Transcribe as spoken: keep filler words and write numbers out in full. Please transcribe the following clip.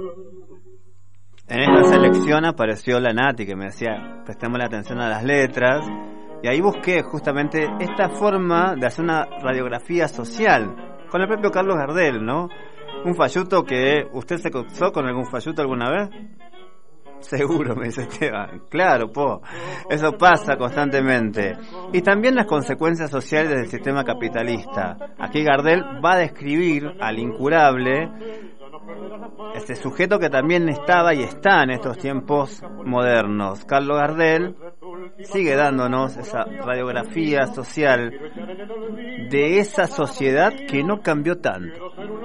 En esta selección apareció la Nati, que me decía, prestemos la atención a las letras, y ahí busqué justamente esta forma de hacer una radiografía social, con el propio Carlos Gardel, ¿no? Un falluto que... ¿Usted se cruzó con algún falluto alguna vez? Seguro, me dice Esteban. Claro, po. Eso pasa constantemente. Y también las consecuencias sociales del sistema capitalista. Aquí Gardel va a describir al incurable, este sujeto que también estaba y está en estos tiempos modernos. Carlos Gardel sigue dándonos esa radiografía social de esa sociedad que no cambió tanto.